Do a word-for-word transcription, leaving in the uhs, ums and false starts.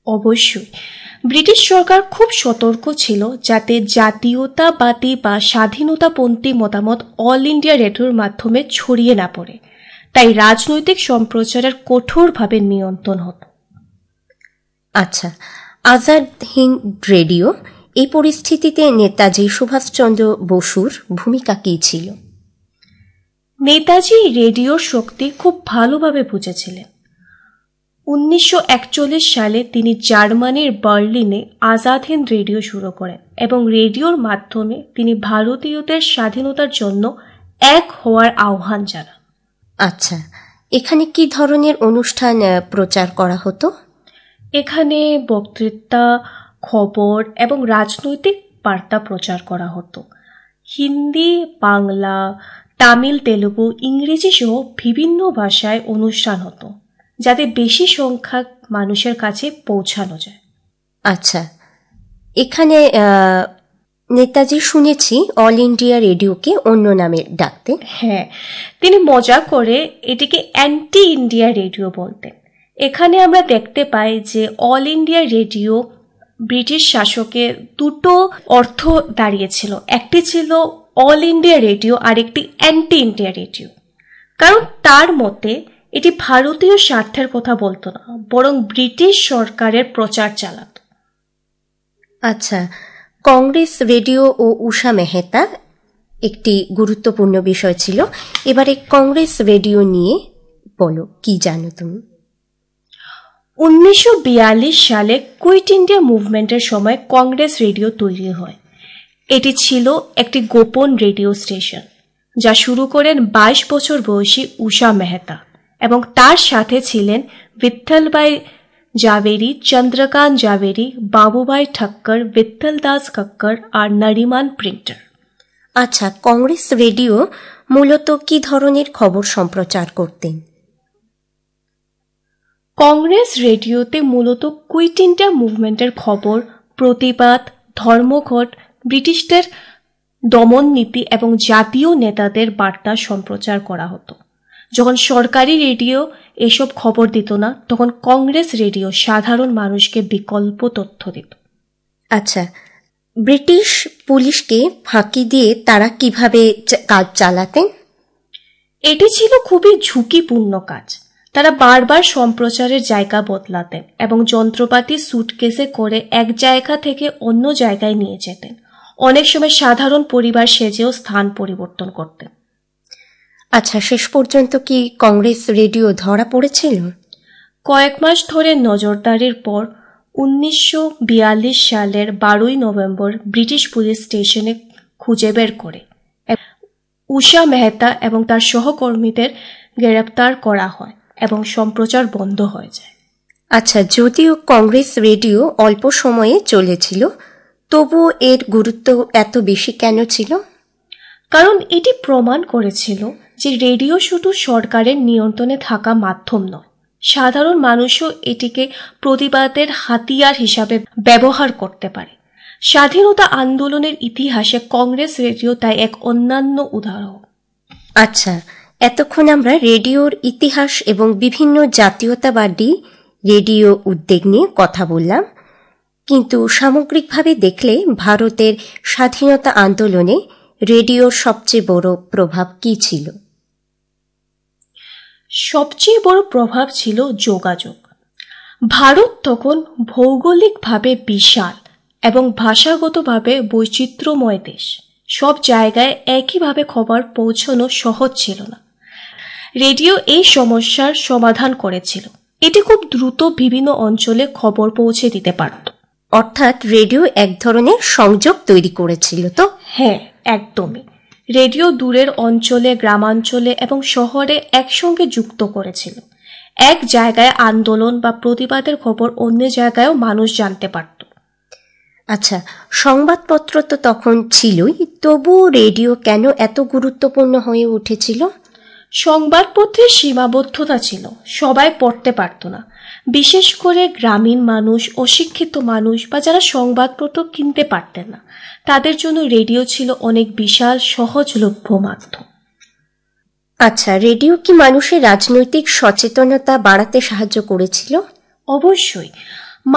অবশ্যই ব্রিটিশ সরকার খুব সতর্ক ছিল যাতে জাতীয়তাবাদী বা স্বাধীনতাপন্থী মতামত অল ইন্ডিয়া রেডিওর মাধ্যমে ছড়িয়ে না পড়ে, তাই রাজনৈতিক সম্প্রচারের কঠোরভাবে নিয়ন্ত্রণ হতো। আচ্ছা, আজাদ হিন্দ রেডিও এই পরিস্থিতিতে নেতাজি সুভাষচন্দ্র বসুর ভূমিকা কী ছিল? নেতাজি রেডিওর শক্তি খুব ভালোভাবে বুঝেছিলেন। উনিশশো একচল্লিশ সালে তিনি জার্মানির বার্লিনে আজাদ হিন্দ রেডিও শুরু করেন এবং রেডিওর মাধ্যমে তিনি ভারতীয়দের স্বাধীনতার জন্য এক হওয়ার আহ্বান জানান। আচ্ছা, এখানে কি ধরনের অনুষ্ঠান প্রচার করা হতো? এখানে বক্তৃতা, খবর এবং রাজনৈতিক বার্তা প্রচার করা হতো। হিন্দি, বাংলা, তামিল, তেলুগু, ইংরেজি সহ বিভিন্ন ভাষায় অনুষ্ঠান হতো যাতে বেশি সংখ্যক মানুষের কাছে পৌঁছানো যায়। আচ্ছা, এখানে নেতাজি শুনেছি অল ইন্ডিয়া রেডিওকে অন্য নামে ডাকতেন। হ্যাঁ, তিনি মজা করে এটিকে অ্যান্টি ইন্ডিয়া রেডিও বলতেন। এখানে আমরা দেখতে পাই যে অল ইন্ডিয়া রেডিও ব্রিটিশ শাসকের দুটো অর্থ দাঁড়িয়েছিল, একটি ছিল অল ইন্ডিয়া রেডিও আর একটি অ্যান্টি ইন্ডিয়া রেডিও, কারণ তার মতে এটি ভারতীয় স্বার্থের কথা বলতো না, বরং ব্রিটিশ সরকারের প্রচার চালাত। আচ্ছা, কংগ্রেস রেডিও ও উষা মেহতা একটি গুরুত্বপূর্ণ বিষয় ছিল। এবারে কংগ্রেস রেডিও নিয়ে বলো, কি জানো তুমি? উনিশশো বিয়াল্লিশ সালে কুইট ইন্ডিয়া মুভমেন্টের সময় কংগ্রেস রেডিও তৈরি হয়। এটি ছিল একটি গোপন রেডিও স্টেশন যা শুরু করেন বাইশ বছর বয়সী উষা মেহতা এবং তার সাথে ছিলেন বিঠ্ঠলভাই জাভেরি, চন্দ্রকান্ত জাভেরি, বাবুভাই ঠক্কর, বিঠ্ঠল দাস খক্কর আর নরিমান প্রিন্টার। আচ্ছা, কংগ্রেস রেডিও মূলত কি ধরনের খবর সম্প্রচার করতেন? কংগ্রেস রেডিওতে মূলত কুইট ইন্ডিয়া মুভমেন্টের খবর, প্রতিবাদ, ধর্মঘট, ব্রিটিশদের দমন নীতি এবং জাতীয় নেতাদের বার্তা সম্প্রচার করা হতো। যখন সরকারি রেডিও এসব খবর দিত না, তখন কংগ্রেস রেডিও সাধারণ মানুষকে বিকল্প তথ্য দিত। আচ্ছা, ব্রিটিশ পুলিশকে ফাঁকি দিয়ে তারা কিভাবে কাজ চালাতেন? এটি ছিল খুবই ঝুঁকিপূর্ণ কাজ। তারা বারবার সম্প্রচারের জায়গা বদলাতেন এবং যন্ত্রপাতি সুটকেসে করে এক জায়গা থেকে অন্য জায়গায় নিয়ে যেতেন। অনেক সময় সাধারণ পরিবার সেজেও স্থান পরিবর্তন করতেন। আচ্ছা, শেষ পর্যন্ত কি কংগ্রেস রেডিও ধরা পড়েছিল? কয়েক মাস ধরে নজরদারির পর উনিশশো বিয়াল্লিশ সালের বারোই নভেম্বর ব্রিটিশ পুলিশ স্টেশনে খুঁজে বের করে উষা মেহতা এবং তার সহকর্মীদের গ্রেপ্তার করা হয় এবং সম্প্রচার বন্ধ হয়ে যায়। আচ্ছা, যদিও কংগ্রেস রেডিও অল্প সময়ে চলেছিল, তবুও এর গুরুত্ব এত বেশি কেন ছিল? কারণ এটি প্রমাণ করেছিল যে রেডিও শুধু সরকারের নিয়ন্ত্রণে থাকা মাধ্যম নয়, সাধারণ মানুষও এটিকে প্রতিবাদের হাতিয়ার হিসাবে ব্যবহার করতে পারে। স্বাধীনতা আন্দোলনের ইতিহাসে কংগ্রেস রেডিও তাই এক অন্যান্য উদাহরণ। আচ্ছা, এতক্ষণ আমরা রেডিওর ইতিহাস এবং বিভিন্ন জাতীয়তাবাদী রেডিও উদ্যোগ নিয়ে কথা বললাম, কিন্তু সামগ্রিকভাবে দেখলে ভারতের স্বাধীনতা আন্দোলনে রেডিওর সবচেয়ে বড় প্রভাব কি ছিল? সবচেয়ে বড় প্রভাব ছিল যোগাযোগ। ভারত তখন ভৌগোলিকভাবে বিশাল এবং ভাষাগতভাবে বৈচিত্র্যময় দেশ। সব জায়গায় একইভাবে খবর পৌঁছানো সহজ ছিল না। রেডিও এই সমস্যার সমাধান করেছিল। এটি খুব দ্রুত বিভিন্ন অঞ্চলে খবর পৌঁছে দিতে পারত। অর্থাৎ রেডিও এক ধরনের সংযোগ তৈরি করেছিল। তো হ্যাঁ, একদমই। রেডিও দূরের অঞ্চলে, গ্রামাঞ্চলে এবং শহরে একসঙ্গে যুক্ত করেছিল। এক জায়গায় আন্দোলন বা প্রতিবাদের খবর অন্য জায়গায়ও মানুষ জানতে পারত। আচ্ছা, সংবাদপত্র তো তখন ছিলই, তবু রেডিও কেন এত গুরুত্বপূর্ণ হয়ে উঠেছিল? সংবাদপত্রের সীমাবদ্ধতা ছিল, সবাই পড়তে পারত না। বিশেষ করে গ্রামীণ মানুষ, অশিক্ষিত মানুষ বা যারা সংবাদপত্র কিনতে পারতেন না, তাদের জন্য রেডিও ছিল অনেক বিশাল সহজলভ্য মাধ্যম। আচ্ছা, রেডিও কি মানুষের রাজনৈতিক সচেতনতা বাড়াতে সাহায্য করেছিল? অবশ্যই।